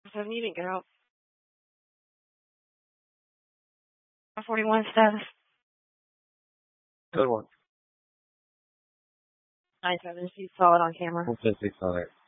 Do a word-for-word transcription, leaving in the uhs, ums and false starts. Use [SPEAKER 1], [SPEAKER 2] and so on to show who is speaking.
[SPEAKER 1] Seven, you didn't get out. forty-one status.
[SPEAKER 2] Good one.
[SPEAKER 1] nine seven, she saw it on camera.
[SPEAKER 2] One fifty, saw it.